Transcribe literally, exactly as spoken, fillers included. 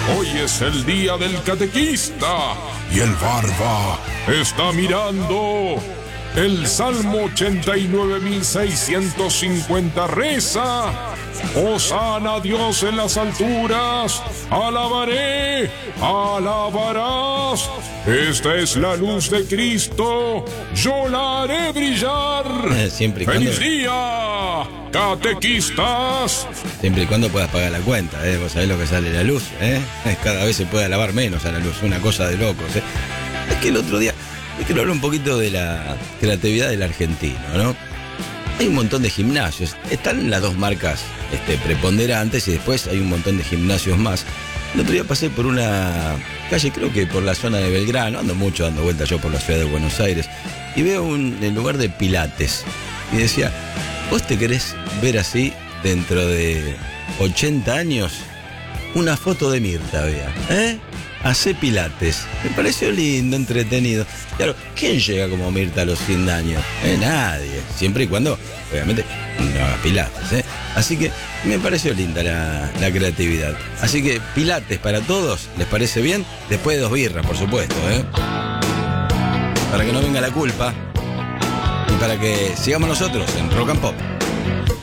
Hoy es el día del catequista y el barba está mirando. El Salmo ochenta y nueve mil seiscientos cincuenta reza: Hosana a Dios en las alturas, alabaré, alabarás. Esta es la luz de Cristo, yo la haré brillar. Eh, siempre y cuando, ¡Feliz día, catequistas! siempre y cuando puedas pagar la cuenta, ¿eh? Vos sabés lo que sale la luz, ¿eh? Cada vez se puede alabar menos a la luz, una cosa de locos, ¿eh? Es que el otro día, es que lo hablo un poquito de la creatividad del argentino, ¿no? Hay un montón de gimnasios, están las dos marcas este, preponderantes y después hay un montón de gimnasios más. El otro día pasé por una calle, creo que por la zona de Belgrano, ando mucho dando vueltas yo por la ciudad de Buenos Aires, y veo un el lugar de pilates. Y decía, ¿vos te querés ver así dentro de ochenta años? Una foto de Mirta, vea, ¿eh? Hacé pilates. Me pareció lindo, entretenido. Claro, ¿quién llega como Mirta a los cien años? Eh, nadie. Siempre y cuando, obviamente, no haga pilates, ¿eh? Así que me pareció linda la, la creatividad. Así que pilates para todos, ¿les parece bien? Después de dos birras, por supuesto, ¿eh? Para que no venga la culpa. Y para que sigamos nosotros en Rock and Pop.